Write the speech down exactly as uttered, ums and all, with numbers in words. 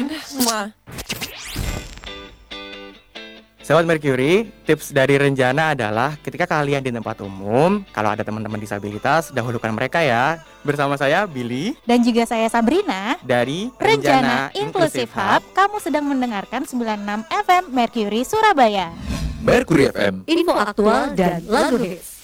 Muah. Sobat Mercury, tips dari Renjana adalah ketika kalian di tempat umum, kalau ada teman-teman disabilitas, dahulukan mereka ya. Bersama saya Billy dan juga saya Sabrina dari Renjana Renjana Inclusive Hub. Kamu sedang mendengarkan sembilan puluh enam F M Mercury Surabaya. Mercury F M, info aktual dan lagu hits.